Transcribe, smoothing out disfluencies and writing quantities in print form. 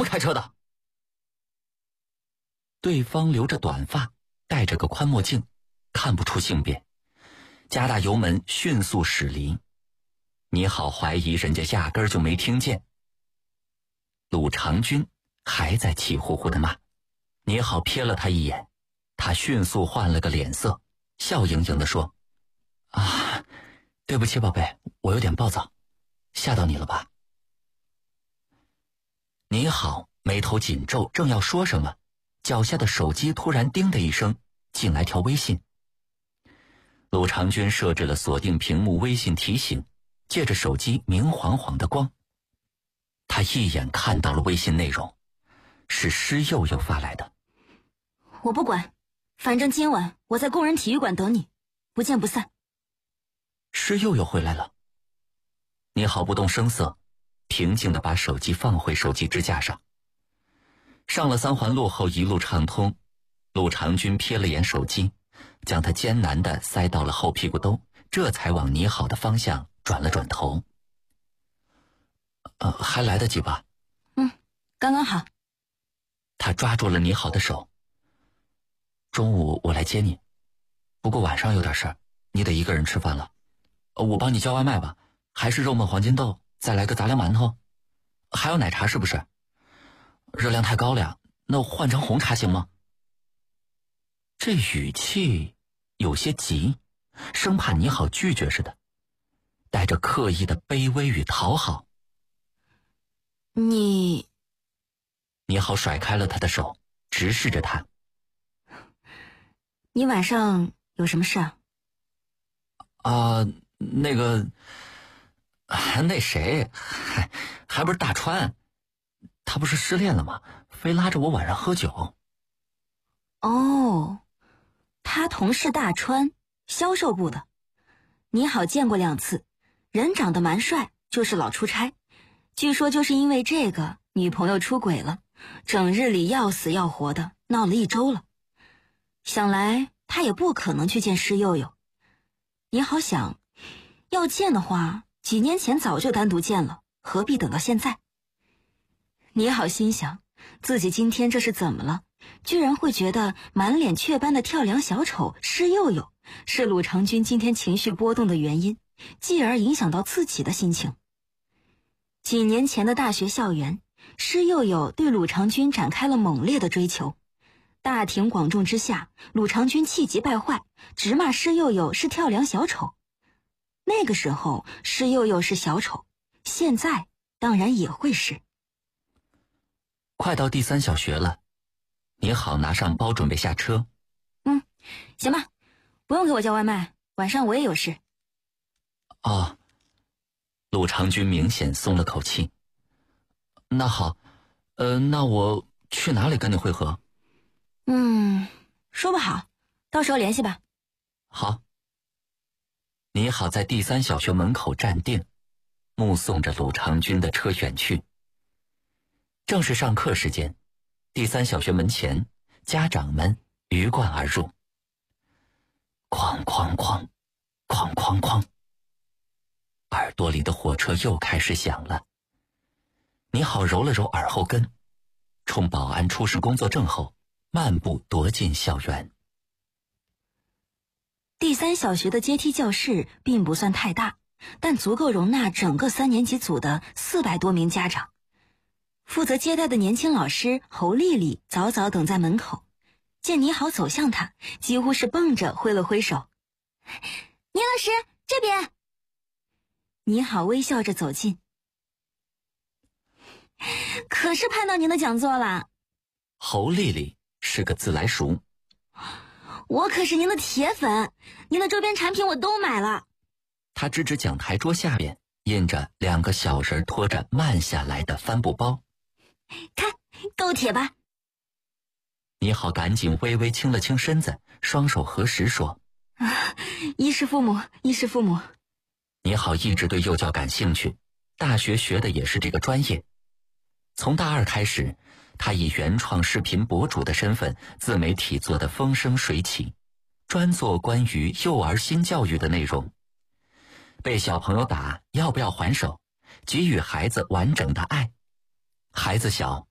么开车的？对方留着短发，戴着个宽墨镜，看不出性别，加大油门迅速驶离。你好怀疑人家压根儿就没听见。鲁长军还在气呼呼地骂，你好瞥了他一眼，他迅速换了个脸色，笑盈盈地说：啊，对不起宝贝，我有点暴躁，吓到你了吧？你好眉头紧皱，正要说什么，脚下的手机突然叮的一声进来条微信。鲁长军设置了锁定屏幕微信提醒，借着手机明晃晃的光，他一眼看到了微信内容，是施佑佑发来的。 我不管，反正今晚我在工人体育馆等你，不见不散。 施佑佑回来了。你好不动声色，平静地把手机放回手机支架上。上了3环路后一路畅通，鲁长军瞥了眼手机，将它艰难地塞到了后屁股兜，这才往你好的方向转了转头。还来得及吧？ 刚刚好。 他抓住了你好的手。中午我来接你，不过晚上有点事儿，你得一个人吃饭了。我帮你叫外卖吧，还是肉焖黄金豆，再来个杂粮馒头，还有奶茶是不是？热量太高了呀，那换成红茶行吗？这语气有些急，生怕你好拒绝似的，带着刻意的卑微与讨好。你好甩开了他的手，直视着他。 你晚上有什么事啊？ 那谁，还不是大川，他不是失恋了吗？非拉着我晚上喝酒。 哦，他同事大川，销售部的。你好见过2次，人长得蛮帅，就是老出差。据说就是因为这个，女朋友出轨了，整日里要死要活的，闹了1周了。想来他也不可能去见施佑佑。你好想，要见的话，几年前早就单独见了，何必等到现在？你好心想，自己今天这是怎么了？居然会觉得满脸雀斑的跳梁小丑施佑佑是鲁长军今天情绪波动的原因，继而影响到自己的心情。几年前的大学校园，施佑佑对鲁长军展开了猛烈的追求。大庭广众之下，鲁长军气急败坏，直骂施佑佑是跳梁小丑。那个时候施佑佑是小丑，现在当然也会是。 快到第3小学了，你好拿上包准备下车。 行吧，不用给我叫外卖，晚上我也有事。 哦，鲁长军明显松了口气。那好，那我去哪里跟你会合？ 说不好，到时候联系吧。 好。你好在第3小学门口站定，目送着鲁长军的车远去。正是上课时间，第3小学门前，家长们鱼贯而入。哐哐哐，哐哐哐，耳朵里的火车又开始响了。你好揉了揉耳后根，冲保安出示工作证后，漫步踱进校园。 第3小学的阶梯教室并不算太大，但足够容纳整个3年级组的400多名家长。负责接待的年轻老师侯丽丽早早等在门口，见你好走向她，几乎是蹦着挥了挥手。倪老师，这边。你好微笑着走近。可是盼到您的讲座了。 侯丽丽是个自来熟。 我可是您的铁粉，您的周边产品我都买了。 他指指讲台桌下边印着2个小人拖着慢下来的帆布包。 看，够铁吧？ 你好赶紧微微倾了倾身子，双手合十说： 衣食父母，衣食父母。 你好一直对幼教感兴趣，大学学的也是这个专业。从大2开始，他以原创视频博主的身份，自媒体做得风生水起，专做关于幼儿新教育的内容。被小朋友打要不要还手，给予孩子完整的爱。孩子小